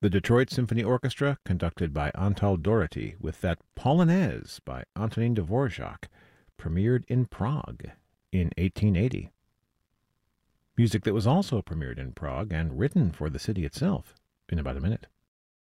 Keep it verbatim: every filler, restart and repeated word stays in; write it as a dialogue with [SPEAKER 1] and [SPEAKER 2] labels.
[SPEAKER 1] The Detroit Symphony Orchestra, conducted by Antal Doherty, with that Polonaise by Antonin Dvorak, premiered in Prague in eighteen eighty. Music that was also premiered in Prague and written for the city itself in about a minute.